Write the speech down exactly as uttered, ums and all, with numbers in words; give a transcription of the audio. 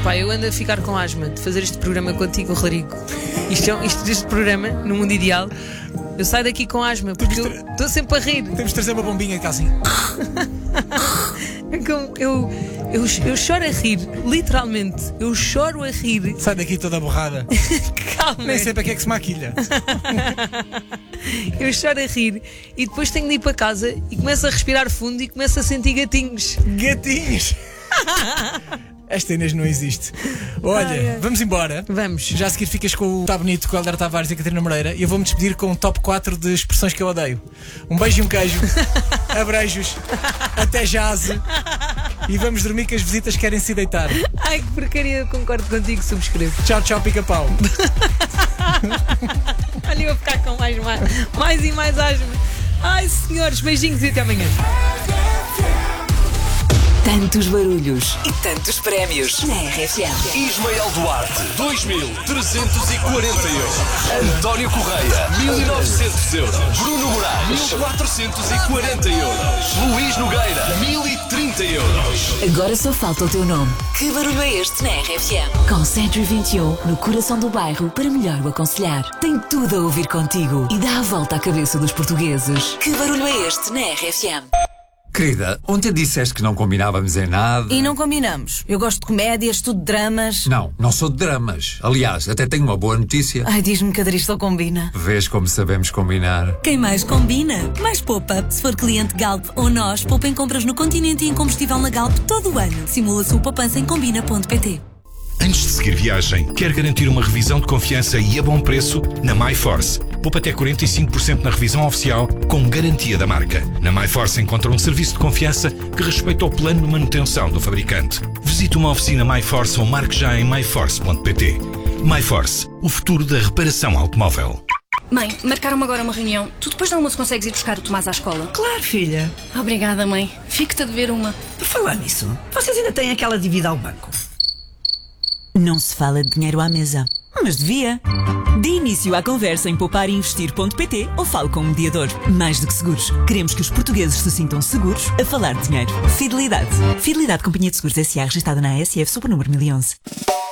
Epá, eu ando a ficar com asma de fazer este programa contigo, Rodrigo. Isto, é, isto este programa, no mundo ideal, eu saio daqui com asma, porque eu estou sempre a rir. Temos de trazer uma bombinha cá assim. Eu, eu, eu, eu choro a rir, literalmente. Eu choro a rir. Sai daqui toda borrada. Calma. Nem sei para que é que se maquilha. Eu choro a rir e depois tenho de ir para casa e começo a respirar fundo e começo a sentir gatinhos. Gatinhos! Esta Inês não existe. Olha, ai, ai. Vamos embora. Vamos. Já a seguir ficas com o Tá Bonito, com o Helder Tavares e a Catarina Moreira. E eu vou-me despedir com um top quatro de expressões que eu odeio. Um beijo e um queijo. Abreijos. Até jazz. E vamos dormir que as visitas querem se deitar. Ai, que porcaria, eu concordo contigo, subscrevo. Tchau, tchau, pica-pau. Olha, eu vou ficar com mais, mais, mais e mais asma. Ai, senhores, beijinhos e até amanhã. Tantos barulhos e tantos prémios na R F M. Ismael Duarte, dois mil trezentos e quarenta euros. António Correia, mil e novecentos euros. Bruno Moraes, mil quatrocentos e quarenta euros. Luís Nogueira, mil e trinta euros. Agora só falta o teu nome. Que barulho é este na R F M? Com Century vinte e um, no coração do bairro, para melhor o aconselhar. Tem tudo a ouvir contigo e dá a volta à cabeça dos portugueses. Que barulho é este na R F M? Querida, ontem disseste que não combinávamos em nada. E não combinamos. Eu gosto de comédias, tudo de dramas. Não, não sou de dramas. Aliás, até tenho uma boa notícia. Ai, diz-me que a Adristo combina. Vês como sabemos combinar. Quem mais combina, mais poupa. Se for cliente Galp ou nós, poupa em compras no Continente e em combustível na Galp todo o ano. Simula a sua poupança em combina ponto pt. Antes de seguir viagem, quer garantir uma revisão de confiança e a bom preço? Na MyForce. Poupa até quarenta e cinco por cento na revisão oficial com garantia da marca. Na MyForce encontra um serviço de confiança que respeita o plano de manutenção do fabricante. Visite uma oficina MyForce ou marque já em my force ponto pt. MyForce, o futuro da reparação automóvel. Mãe, marcaram-me agora uma reunião. Tu depois do almoço consegues ir buscar o Tomás à escola? Claro, filha. Obrigada, mãe. Fico-te a dever uma. Por falar nisso, vocês ainda têm aquela dívida ao banco? Não se fala de dinheiro à mesa, mas devia. Dê início à conversa em poupar e investir ponto pt ou fale com um mediador. Mais do que seguros, queremos que os portugueses se sintam seguros a falar de dinheiro. Fidelidade. Fidelidade Companhia de Seguros S A registada na A S F sob o número mil e onze.